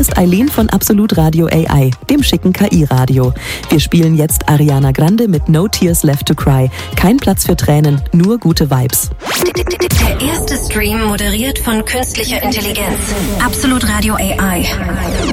ist Eileen von Absolut Radio AI, dem schicken KI-Radio. Wir spielen jetzt Ariana Grande mit No Tears Left to Cry. Kein Platz für Tränen, nur gute Vibes. Der erste Stream moderiert von künstlicher Intelligenz. Absolut Radio AI.